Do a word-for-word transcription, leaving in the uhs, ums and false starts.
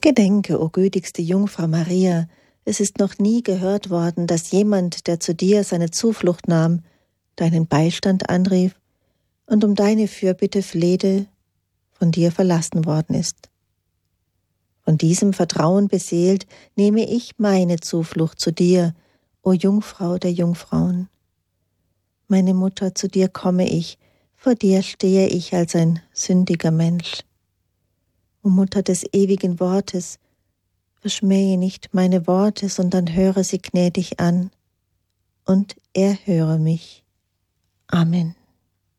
Gedenke, o gütigste Jungfrau Maria, es ist noch nie gehört worden, dass jemand, der zu dir seine Zuflucht nahm, deinen Beistand anrief und um deine Fürbitte flehte, von dir verlassen worden ist. Von diesem Vertrauen beseelt, nehme ich meine Zuflucht zu dir, o Jungfrau der Jungfrauen. Meine Mutter, zu dir komme ich, vor dir stehe ich als ein sündiger Mensch. O Mutter des ewigen Wortes, verschmähe nicht meine Worte, sondern höre sie gnädig an und erhöre mich. Amen.